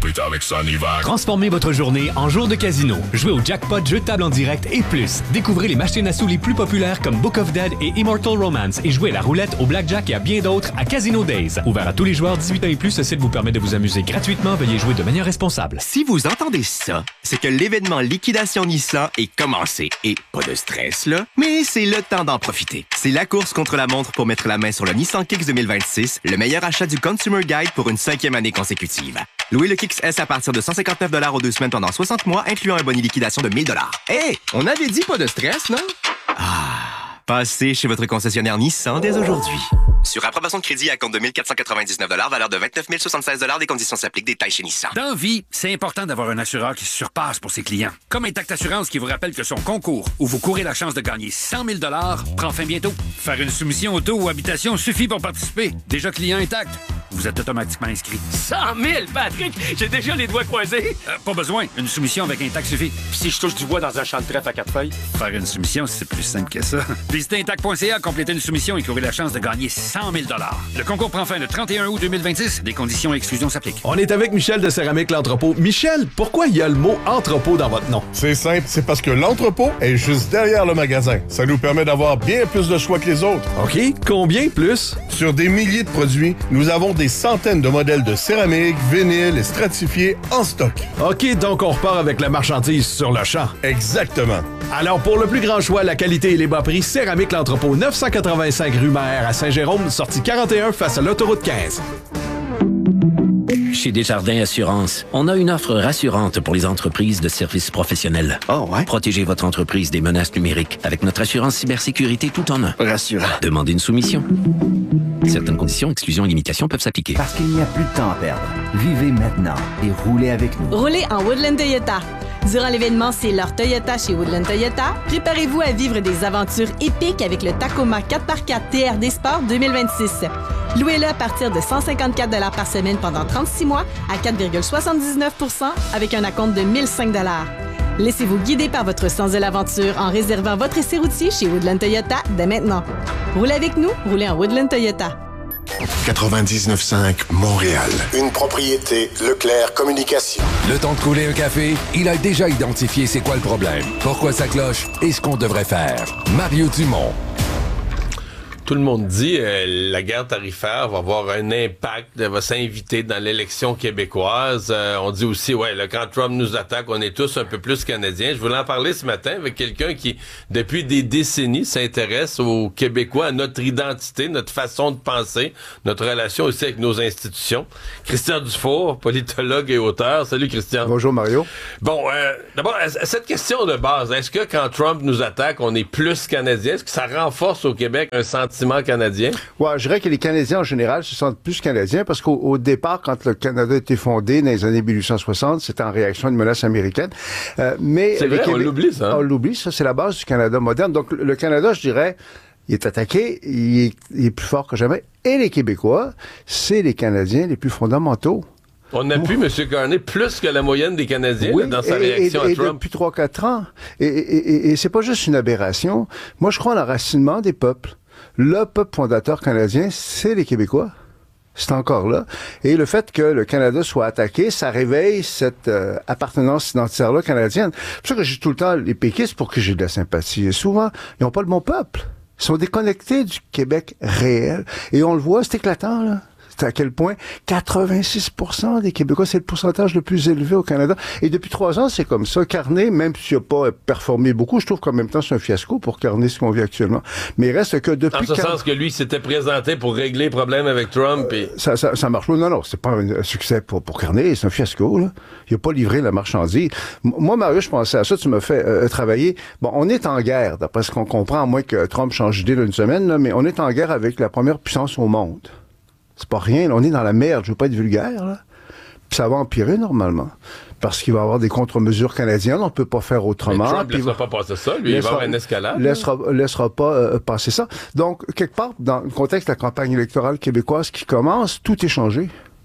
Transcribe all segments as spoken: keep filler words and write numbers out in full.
Profite avec ça en hiver. Transformez votre journée en jour de casino. Jouez au jackpot, jeux de table en direct et plus. Découvrez les machines à sous les plus populaires comme Book of Dead et Immortal Romance et jouez à la roulette, au blackjack et à bien d'autres à Casino Days. Ouvert à tous les joueurs dix-huit ans et plus, ce site vous permet de vous amuser gratuitement. Veuillez jouer de manière responsable. Si vous entendez ça, c'est que l'événement Liquidation Nissan est commencé. Et pas de stress, là, mais c'est le temps d'en profiter. C'est la course contre la montre pour mettre la main sur le Nissan Kicks deux mille vingt-six, le meilleur achat du Consumer Guide pour une cinquième année consécutive. Louez le Kicks S à partir de cent cinquante-neuf dollars aux deux semaines pendant soixante mois, incluant un bonus liquidation de mille dollars. Hé, on avait dit pas de stress, non? Ah, passez chez votre concessionnaire Nissan dès aujourd'hui. Sur approbation de crédit à compte de mille quatre cent quatre-vingt-dix-neuf dollars, valeur de vingt-neuf mille soixante-seize dollars, des conditions s'appliquent, détails chez Nissan. Dans vie, c'est important d'avoir un assureur qui se surpasse pour ses clients. Comme Intact Assurance qui vous rappelle que son concours, où vous courez la chance de gagner cent mille dollars, prend fin bientôt. Faire une soumission auto ou habitation suffit pour participer. Déjà client Intact, vous êtes automatiquement inscrit. cent mille, Patrick! J'ai déjà les doigts croisés! Euh, pas besoin, une soumission avec Intact suffit. Puis si je touche du bois dans un champ de trèfle à quatre feuilles? Faire une soumission, c'est plus simple que ça. Visitez intact point c a, complétez une soumission et courez la chance de gagner cent mille dollars. Le concours prend fin le trente et un août deux mille vingt-six. Des conditions et exclusions s'appliquent. On est avec Michel de Céramique L'Entrepôt. Michel, pourquoi il y a le mot entrepôt dans votre nom? C'est simple, c'est parce que l'entrepôt est juste derrière le magasin. Ça nous permet d'avoir bien plus de choix que les autres. OK, combien plus? Sur des milliers de produits, nous avons des centaines de modèles de céramique, vinyle et stratifiés en stock. OK, donc on repart avec la marchandise sur le champ. Exactement. Alors, pour le plus grand choix, la qualité et les bas prix, Céramique L'Entrepôt, neuf cent quatre-vingt-cinq rue Maher à Saint-Jérôme, sortie quarante et un face à l'autoroute quinze. Chez Desjardins Assurance, on a une offre rassurante pour les entreprises de services professionnels. Oh ouais? Protégez votre entreprise des menaces numériques avec notre assurance cybersécurité tout en un. Rassurant. Demandez une soumission. Certaines conditions, exclusions et limitations peuvent s'appliquer. Parce qu'il n'y a plus de temps à perdre. Vivez maintenant et roulez avec nous. Roulez en Woodland Toyota. Durant l'événement C'est l'heure Toyota chez Woodland Toyota, préparez-vous à vivre des aventures épiques avec le Tacoma quatre par quatre T R D Sport deux mille vingt-six. Louez-le à partir de cent cinquante-quatre dollars par semaine pendant trente-six mois à quatre virgule soixante-dix-neuf pour cent avec un acompte de mille cinq dollars. Laissez-vous guider par votre sens de l'aventure en réservant votre essai routier chez Woodland Toyota dès maintenant. Roulez avec nous, roulez en Woodland Toyota. quatre-vingt-dix-neuf cinq Montréal. Une propriété Leclerc Communication. Le temps de couler un café, il a déjà identifié c'est quoi le problème, pourquoi ça cloche et ce qu'on devrait faire. Mario Dumont. Tout le monde dit euh, la guerre tarifaire va avoir un impact, va s'inviter dans l'élection québécoise. Euh, on dit aussi, ouais, là, quand Trump nous attaque, on est tous un peu plus Canadiens. Je voulais en parler ce matin avec quelqu'un qui, depuis des décennies, s'intéresse aux Québécois, à notre identité, notre façon de penser, notre relation aussi avec nos institutions. Christian Dufour, politologue et auteur. Salut Christian. Bonjour Mario. Bon, euh, d'abord, cette question de base, est-ce que quand Trump nous attaque, on est plus Canadiens? Est-ce que ça renforce au Québec un sentiment canadien? Ouais, je dirais que les Canadiens en général se sentent plus Canadiens parce qu'au au départ, quand le Canada a été fondé dans les années mille huit cent soixante, c'était en réaction à une menace américaine. Euh, mais c'est vrai, Québec... on l'oublie ça. Hein? On l'oublie, ça c'est la base du Canada moderne. Donc le Canada, je dirais, il est attaqué, il est, il est plus fort que jamais. Et les Québécois, c'est les Canadiens les plus fondamentaux. On appuie M. Carney plus que la moyenne des Canadiens oui, là, dans sa et, réaction et, à Trump. Et depuis trois quatre ans. Et, et, et, et c'est pas juste une aberration. Moi, je crois en l'enracinement des peuples. Le peuple fondateur canadien, c'est les Québécois. C'est encore là. Et le fait que le Canada soit attaqué, ça réveille cette euh, appartenance identitaire-là canadienne. C'est pour ça que j'ai tout le temps les péquistes pour que j'ai de la sympathie. Et souvent, ils n'ont pas le bon peuple. Ils sont déconnectés du Québec réel. Et on le voit, c'est éclatant, là. À quel point quatre-vingt-six pour cent des Québécois, c'est le pourcentage le plus élevé au Canada. Et depuis trois ans, c'est comme ça. Carney, même s'il n'a pas performé beaucoup, je trouve qu'en même temps, c'est un fiasco pour Carney, ce qu'on vit actuellement. Mais il reste que depuis... En ce Car... sens que lui s'était présenté pour régler les problèmes avec Trump. Et... Euh, ça, ça, ça marche pas. Non, non, c'est pas un succès pour, pour Carney, c'est un fiasco, là. Il n'a pas livré la marchandise. M- moi, Mario, je pensais à ça, tu m'as fait euh, travailler. Bon, on est en guerre, d'après ce qu'on comprend, à moins que Trump change d'idée d'une semaine, là, mais on est en guerre avec la première puissance au monde. C'est pas rien, là, on est dans la merde, je veux pas être vulgaire, là. Puis ça va empirer normalement. Parce qu'il va y avoir des contre-mesures canadiennes, on ne peut pas faire autrement. Mais Trump ne laissera va... pas passer ça, lui, laissera, il va avoir une escalade. Laissera, laissera pas euh, passer ça. Donc, quelque part, dans le contexte de la campagne électorale québécoise qui commence, tout est changé.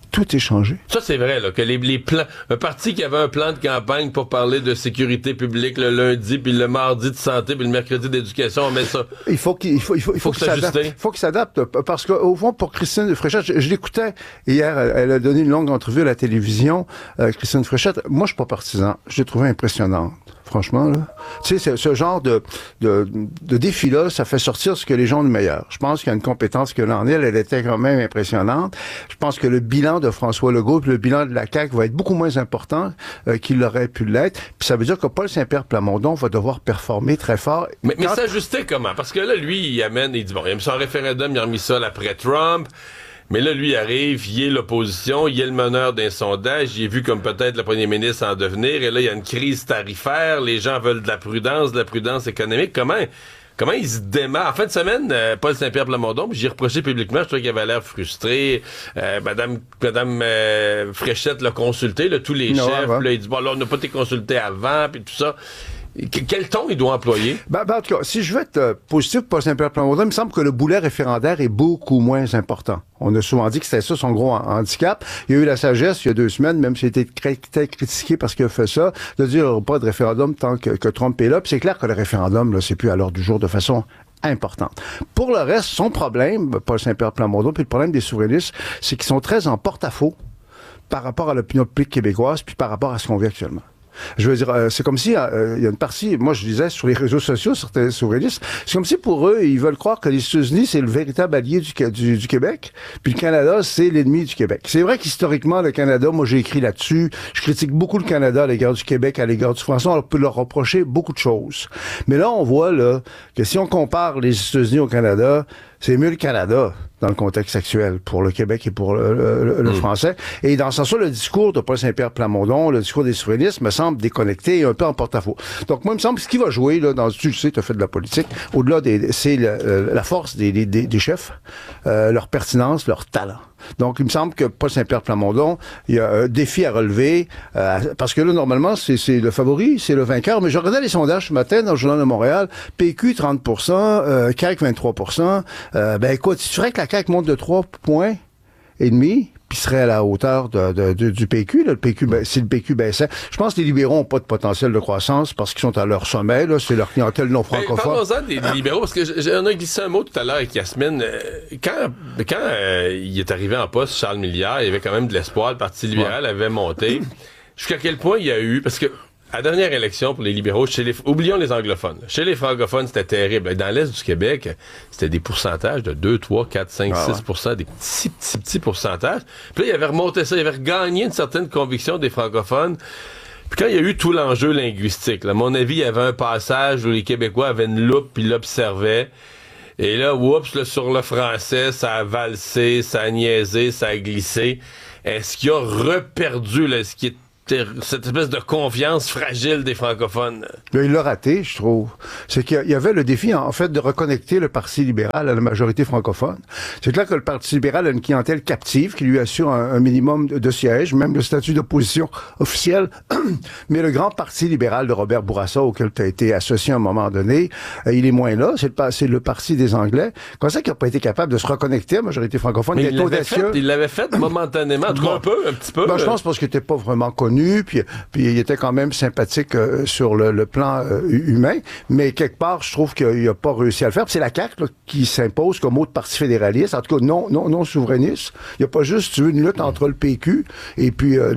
Tout est changé. Ça, c'est vrai, là, que les, les plans... Un parti qui avait un plan de campagne pour parler de sécurité publique le lundi, puis le mardi de santé, puis le mercredi d'éducation, on met ça... Il faut qu'il il faut, il faut, il faut, faut qu'il s'adapte. Il faut qu'il s'adapte. Parce qu'au fond, pour Christine Fréchette, je, je l'écoutais hier, elle, elle a donné une longue entrevue à la télévision, euh, Christine Fréchette. Moi, je suis pas partisan. Je l'ai trouvée impressionnante. Franchement, là. Tu sais, ce genre de, de, de défi-là, ça fait sortir ce que les gens ont de meilleur. Je pense qu'il y a une compétence que l'en est, elle était quand même impressionnante. Je pense que le bilan de François Legault puis le bilan de la C A Q va être beaucoup moins important euh, qu'il aurait pu l'être. Puis ça veut dire que Paul Saint-Pierre Plamondon va devoir performer très fort. Mais, Quand... mais s'ajuster comment? Parce que là, lui, il amène, il dit, bon, il aime son référendum, il a remis ça après Trump. Mais là, lui, il arrive, il est l'opposition, il est le meneur d'un sondage, il est vu comme peut-être le premier ministre en devenir, et là, il y a une crise tarifaire, les gens veulent de la prudence, de la prudence économique. Comment, comment il se démarre? En fin de semaine, euh, Paul Saint-Pierre Plamondon, j'ai reproché publiquement, je trouvais qu'il avait l'air frustré. Euh, Madame, Madame euh, Fréchette l'a consulté, là, tous les non, chefs, ouais. là, il dit, bon, là, on n'a pas été consulté avant, puis tout ça. Quel ton il doit employer? Ben, ben, en tout cas, si je veux être euh, positif pour Saint-Pierre Plamondon, il me semble que le boulet référendaire est beaucoup moins important. On a souvent dit que c'était ça son gros handicap. Il y a eu la sagesse, il y a deux semaines, même s'il a été très, très critiqué parce qu'il a fait ça, de dire qu'il n'y aura pas de référendum tant que, que Trump est là. Puis c'est clair que le référendum, là, c'est plus à l'ordre du jour de façon importante. Pour le reste, son problème, Paul Saint-Pierre Plamondon, puis le problème des souverainistes, c'est qu'ils sont très en porte-à-faux par rapport à l'opinion publique québécoise, puis par rapport à ce qu'on vit actuellement. Je veux dire, euh, c'est comme si euh, il y a une partie, moi je disais sur les réseaux sociaux, certains souverainistes, c'est comme si pour eux, ils veulent croire que les États-Unis, c'est le véritable allié du, du, du Québec, puis le Canada, c'est l'ennemi du Québec. C'est vrai qu'historiquement, le Canada, moi j'ai écrit là-dessus, je critique beaucoup le Canada à l'égard du Québec, à l'égard du Français, on peut leur reprocher beaucoup de choses. Mais là, on voit là que si on compare les États-Unis au Canada, c'est mieux le Canada dans le contexte actuel pour le Québec et pour le, le, le mmh. français. Et dans ce sens-là, le discours de Paul Saint-Pierre Plamondon, le discours des souverainistes me semble déconnecté et un peu en porte-à-faux. Donc moi, il me semble que ce qui va jouer, là, dans, tu le sais, tu as fait de la politique, au-delà des, c'est le, la force des, des, des chefs, euh, leur pertinence, leur talent. Donc, il me semble que Paul Saint-Pierre Plamondon, il y a un défi à relever, euh, parce que là, normalement, c'est, c'est le favori, c'est le vainqueur. Mais je regardais les sondages ce matin dans le Journal de Montréal, P Q trente pour cent, euh, C A Q vingt-trois pour cent. Euh, ben écoute, c'est vrai que la C A Q monte de trois points et demi, puis serait à la hauteur de, de, de, du P Q. Là, le P Q, ben, si le P Q baissait, je pense que les libéraux n'ont pas de potentiel de croissance parce qu'ils sont à leur sommet. Là, c'est leur clientèle non francophone. Ben, parlons-en des, des libéraux, parce que j'en ai glissé un mot tout à l'heure avec Yasmine. Euh, quand quand euh, il est arrivé en poste, Charles Milliard, il y avait quand même de l'espoir. Le Parti libéral ouais. avait monté. Jusqu'à quel point il y a eu... Parce que à la dernière élection pour les libéraux, chez les, oublions les anglophones. Chez les francophones, c'était terrible. Dans l'Est du Québec, c'était des pourcentages de deux, trois, quatre, cinq, ah, six pour cent, ouais. des petits, petits, petits pourcentages. Puis là, il avait remonté ça, il avait regagné une certaine conviction des francophones. Puis quand il y a eu tout l'enjeu linguistique, là, à mon avis, il y avait un passage où les Québécois avaient une loupe puis l'observaient. Et là, oups, là, sur le français, ça a valsé, ça a niaisé, ça a glissé. Est-ce qu'il a reperdu, là, ce qui est cette espèce de confiance fragile des francophones? Là, il l'a raté, je trouve. C'est qu'il y avait le défi, en fait, de reconnecter le Parti libéral à la majorité francophone. C'est clair que le Parti libéral a une clientèle captive qui lui assure un, un minimum de, de sièges, même le statut d'opposition officielle. Mais le grand Parti libéral de Robert Bourassa, auquel tu as été associé à un moment donné, euh, il est moins là. C'est le, c'est le Parti des Anglais. Comment ça qu'il n'a pas été capable de se reconnecter à la majorité francophone? Mais il l'avait, fait, il l'avait fait momentanément, en tout cas un peu, un petit peu. Ben, je pense parce qu'il n'était pas vraiment connu. Puis, puis il était quand même sympathique euh, sur le, le plan euh, humain, mais quelque part, je trouve qu'il n'a pas réussi à le faire. Puis c'est la C A Q là, qui s'impose comme autre parti fédéraliste, en tout cas non, non, non souverainiste. Il n'y a pas juste tu veux, une lutte entre le P Q et puis euh,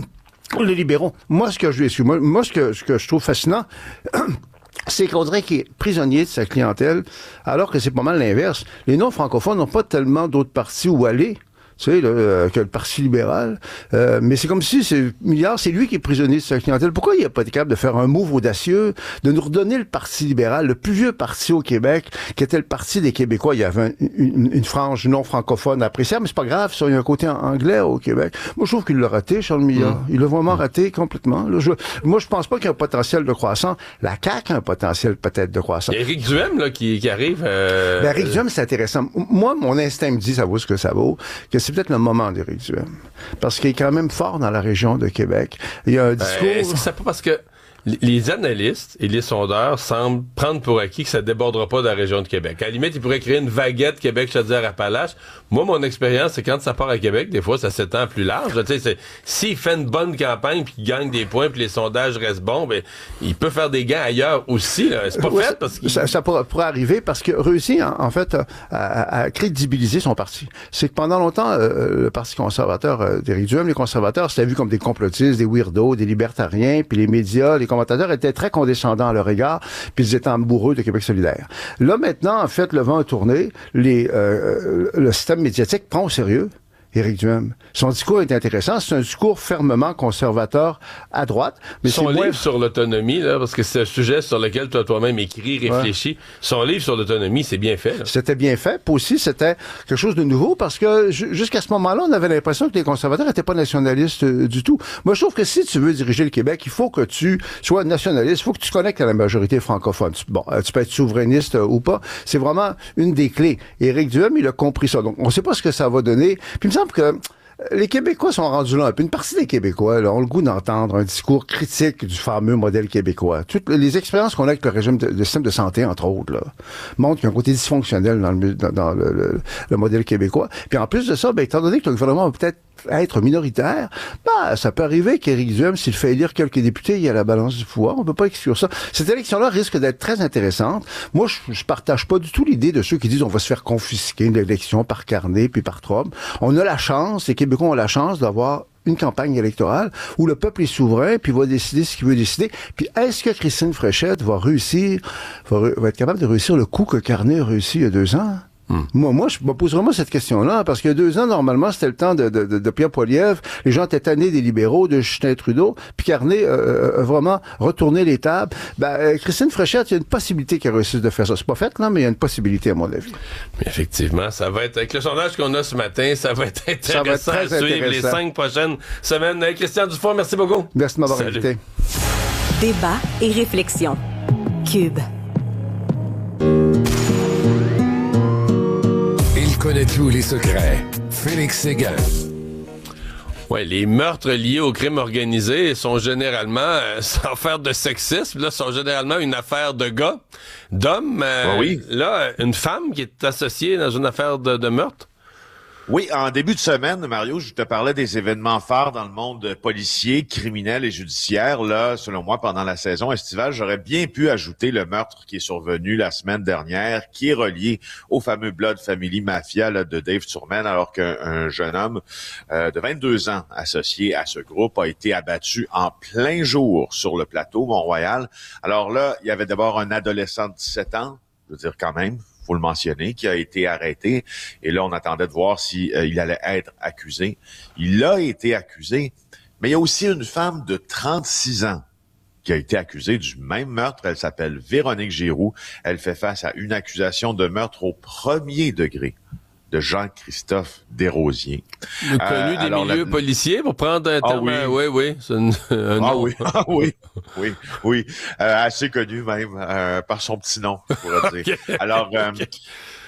les libéraux. Moi, ce que je moi, moi ce que, ce que je trouve fascinant, c'est qu'on dirait qu'il est prisonnier de sa clientèle, alors que c'est pas mal l'inverse. Les non-francophones n'ont pas tellement d'autres partis où aller. Tu sais, là, euh, que le Parti libéral. Euh, mais c'est comme si c'est Milliard, c'est lui qui est prisonnier de sa clientèle. Pourquoi il n'a pas été capable de faire un move audacieux, de nous redonner le Parti libéral, le plus vieux parti au Québec, qui était le Parti des Québécois? Il y avait une, une, une frange non francophone appréciable, mais c'est pas grave, ça, il y a un côté anglais au Québec. Moi, je trouve qu'il l'a raté, Charles Milliard. Mmh. Il l'a vraiment mmh. raté complètement. Là, je, moi, je pense pas qu'il y a un potentiel de croissance. La C A Q a un potentiel peut-être de croissance. Il y a Éric Duhem, là, qui, qui arrive. Euh... Ben, Éric Duhem, c'est intéressant. Moi, mon instinct me dit, ça vaut ce que ça vaut, que c'est peut-être le moment d'Éric Duhem. Parce qu'il est quand même fort dans la région de Québec. Il y a un discours... Euh, est-ce que c'est pas parce que... les analystes et les sondeurs semblent prendre pour acquis que ça débordera pas de la région de Québec. À la limite, ils pourraient créer une vaguette Québec-Chaudière-Appalaches. Moi, mon expérience, c'est quand ça part à Québec, des fois, ça s'étend plus large. Tu sais, c'est, s'il fait une bonne campagne puis qu'il gagne des points puis les sondages restent bons, ben, il peut faire des gains ailleurs aussi. Là. C'est pas oui, fait parce que... Ça, ça pourrait, pourrait arriver parce qu'il réussit, en, en fait, à, à, à crédibiliser son parti. C'est que pendant longtemps, euh, le Parti conservateur euh, d'Éric Duhem, les conservateurs, c'était vu comme des complotistes, des weirdos, des libertariens, puis les médias, les commentateurs étaient très condescendants à leur égard, puis ils étaient amoureux de Québec solidaire. Là, maintenant, en fait, le vent a tourné, les, euh, le système médiatique prend au sérieux Éric Duhem. Son discours est intéressant. C'est un discours fermement conservateur à droite. Mais son c'est livre moins... sur l'autonomie, là, parce que c'est un sujet sur lequel toi toi-même écris, réfléchis. Ouais. Son livre sur l'autonomie, c'est bien fait. Là. C'était bien fait. Puis aussi, c'était quelque chose de nouveau parce que jusqu'à ce moment-là, on avait l'impression que les conservateurs n'étaient pas nationalistes euh, du tout. Moi, je trouve que si tu veux diriger le Québec, il faut que tu sois nationaliste. Il faut que tu te connectes à la majorité francophone. Tu, bon, euh, tu peux être souverainiste euh, ou pas. C'est vraiment une des clés. Éric Duhem, il a compris ça. Donc, on ne sait pas ce que ça va donner. Puis il me semble que les Québécois sont rendus là un peu. Une partie des Québécois là, ont le goût d'entendre un discours critique du fameux modèle québécois. Toutes les expériences qu'on a avec le régime de, le système de santé, entre autres, là, montrent qu'il y a un côté dysfonctionnel dans le, dans, dans le, le, le modèle québécois. Puis en plus de ça, ben, étant donné que le gouvernement va peut-être être minoritaire, ben, ça peut arriver qu'Éric Duhem, s'il fait élire quelques députés, il y a la balance du pouvoir. On peut pas exclure ça. Cette élection-là risque d'être très intéressante. Moi, je, je partage pas du tout l'idée de ceux qui disent on va se faire confisquer une élection par Carney puis par Trump. On a la chance, les Québécois ont la chance d'avoir une campagne électorale où le peuple est souverain puis va décider ce qu'il veut décider. Puis est-ce que Christine Fréchette va réussir, va, va être capable de réussir le coup que Carney a réussi il y a deux ans? Hmm. Moi, moi, je me pose vraiment cette question-là, parce qu'il y a deux ans, normalement, c'était le temps de, de, de, de Pierre Poilievre. Les gens étaient tannés des libéraux, de Justin Trudeau. Puis Carney euh, a vraiment retourné les tables. Ben, euh, Christine Fréchette, il y a une possibilité qu'elle réussisse de faire ça. C'est pas fait, là, mais il y a une possibilité, à mon avis. Mais effectivement, ça va être, avec le sondage qu'on a ce matin, ça va être intéressant va être très à suivre intéressant. les cinq prochaines semaines. Christian Dufour, merci beaucoup. Merci de m'avoir Salut. invité. Débat et réflexion. Cube. Connaît tous les secrets. Félix Séguin. Ouais, les meurtres liés au crime organisé sont généralement, euh, sans faire de sexisme, là, sont généralement une affaire de gars, d'hommes. Euh, oui. Là, une femme qui est associée dans une affaire de, de meurtre. Oui, en début de semaine, Mario, je te parlais des événements phares dans le monde policier, criminel et judiciaire. Là, selon moi, pendant la saison estivale, j'aurais bien pu ajouter le meurtre qui est survenu la semaine dernière, qui est relié au fameux Blood Family Mafia là, de Dave Turman, alors qu'un jeune homme euh, de vingt-deux ans associé à ce groupe a été abattu en plein jour sur le plateau Mont-Royal. Alors là, il y avait d'abord un adolescent de dix-sept ans, je veux dire quand même, faut le mentionner, qui a été arrêté. Et là, on attendait de voir si euh, il allait être accusé. Il a été accusé, mais il y a aussi une femme de trente-six ans qui a été accusée du même meurtre. Elle s'appelle Véronique Giroux. Elle fait face à une accusation de meurtre au premier degré de Jean-Christophe Desrosiers. Le connu euh, des milieux la... policiers, pour prendre un ah, terme... Oui, oui, oui. C'est une, un ah, nom. oui. ah oui, oui, oui. Euh, assez connu même, euh, par son petit nom, je pourrais dire. Okay. Alors, euh, okay.